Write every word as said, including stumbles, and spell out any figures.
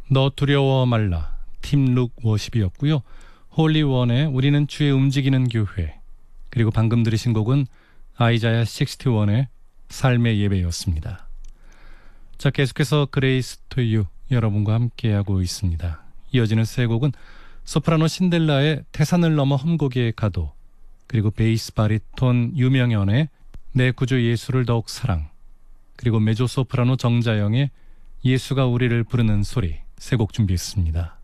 너 두려워 말라, 팀 룩 워십이었고요. 홀리원의 우리는 주의 움직이는 교회, 그리고 방금 들으신 곡은 아이자야 육십일의 삶의 예배였습니다. 자, 계속해서 그레이스 투 유 여러분과 함께하고 있습니다. 이어지는 세 곡은 소프라노 신델라의 태산을 넘어 험곡의 가도, 그리고 베이스 바리톤 유명연의 내 구주 예수를 더욱 사랑, 그리고 메조 소프라노 정자영의 예수가 우리를 부르는 소리, 세 곡 준비했습니다.